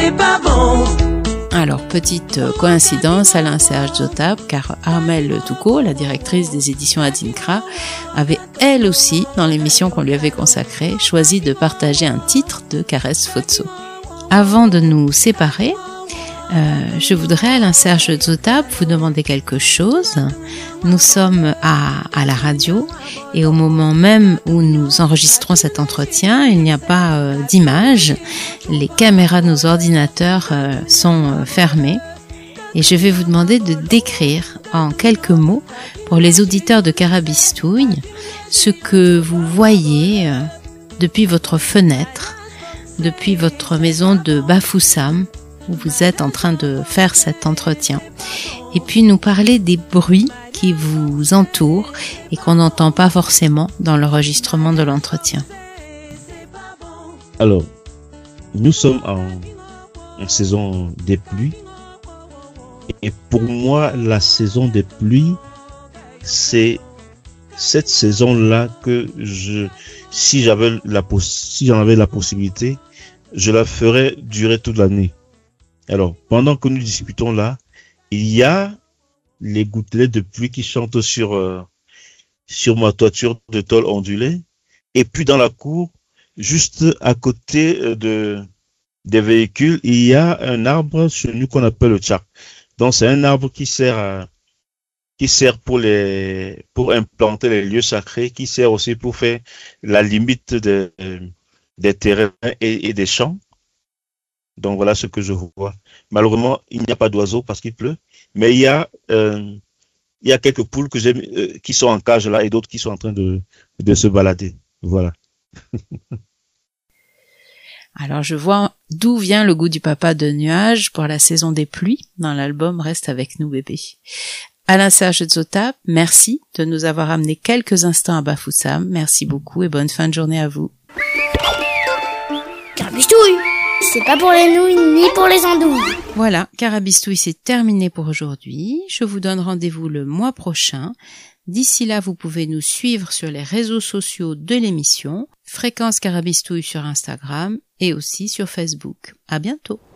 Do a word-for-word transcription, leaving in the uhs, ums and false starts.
c'est pas bon. Alors, petite coïncidence, Alain Serge Zotap, car Armelle Toucault, la directrice des éditions Adinkra, avait elle aussi, dans l'émission qu'on lui avait consacrée, choisi de partager un titre de Caresse Fotso. Avant de nous séparer, euh, je voudrais, Alain Serge Zotap, vous demander quelque chose. Nous sommes à, à la radio et au moment même où nous enregistrons cet entretien, il n'y a pas euh, d'image. Les caméras de nos ordinateurs euh, sont euh, fermées et je vais vous demander de décrire en quelques mots pour les auditeurs de Carabistouille ce que vous voyez euh, depuis votre fenêtre, depuis votre maison de Bafoussam où vous êtes en train de faire cet entretien. Et puis nous parler des bruits qui vous entourent et qu'on n'entend pas forcément dans l'enregistrement de l'entretien. Alors, nous sommes en, en saison des pluies. Et pour moi, la saison des pluies, c'est cette saison-là que je, si j'avais la, si j'en avais la possibilité, je la ferais durer toute l'année. Alors, pendant que nous discutons là, il y a les gouttelettes de pluie qui chantent sur euh, sur ma toiture de tôle ondulée. Et puis dans la cour, juste à côté de des véhicules, il y a un arbre chez nous qu'on appelle le tchak. Donc c'est un arbre qui sert à, qui sert pour les pour implanter les lieux sacrés, qui sert aussi pour faire la limite de, des terrains et, et des champs. Donc voilà ce que je vois. Malheureusement, il n'y a pas d'oiseaux parce qu'il pleut, mais il y a euh, il y a quelques poules que j'aime euh, qui sont en cage là et d'autres qui sont en train de de se balader. Voilà. Alors je vois d'où vient le goût du papa de nuages pour la saison des pluies dans l'album Reste avec nous bébé. Alain Serge Zotap, merci de nous avoir amené quelques instants à Bafoussam. Merci beaucoup et bonne fin de journée à vous. Carabistouille, c'est pas pour les nouilles ni pour les andouilles. Voilà, Carabistouille, c'est terminé pour aujourd'hui. Je vous donne rendez-vous le mois prochain. D'ici là, vous pouvez nous suivre sur les réseaux sociaux de l'émission, Fréquence Carabistouille sur Instagram et aussi sur Facebook. À bientôt.